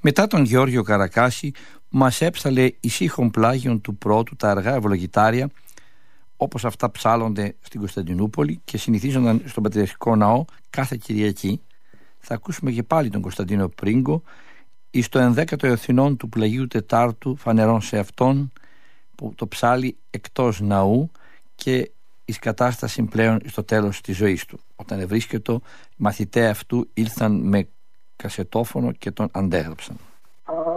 Μετά τον Γεώργιο Καρακάση, μας έψαλε ησύχων πλάγιον του πρώτου τα αργά ευλογητάρια, όπως αυτά ψάλλονται στην Κωνσταντινούπολη και συνηθίζονταν στον Πατριαρχικό Ναό κάθε Κυριακή. Θα ακούσουμε και πάλι τον Κωνσταντίνο Πρίγκο εις το 11ο Εθνών του Πλαγίου Τετάρτου φανερών σε αυτόν, που το ψάλλει εκτός ναού και εις κατάσταση πλέον στο τέλος της ζωής του. Όταν ευρίσκετο, οι μαθηταί αυτού ήλθαν με κασετόφωνο και τον αντέγραψαν.